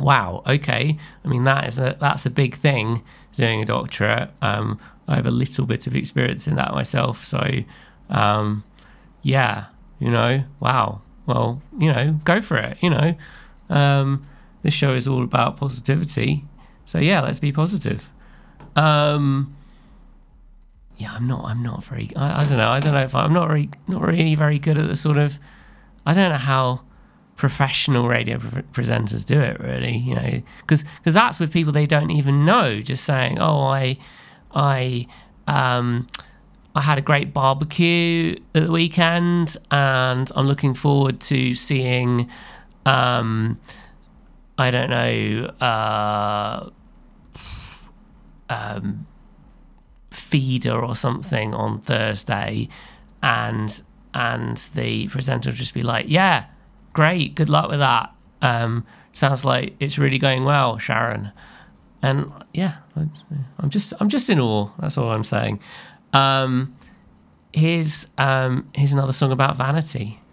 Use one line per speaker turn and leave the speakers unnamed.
wow, okay. I mean, that's a big thing, doing a doctorate. I have a little bit of experience in that myself. So, yeah, wow. Well, go for it, This show is all about positivity. So, yeah, let's be positive. Yeah, I'm not very, I don't know. I don't know if I'm not really very good at the sort of, I don't know how professional radio presenters do it, really, because that's with people they don't even know, just saying, oh, I had a great barbecue at the weekend, and I'm looking forward to seeing, I don't know, Feeder or something on Thursday, and the presenter will just be like, yeah, great, good luck with that. Sounds like it's really going well, Sharon. And yeah, I'm just in awe. That's all I'm saying. Here's another song about vanity.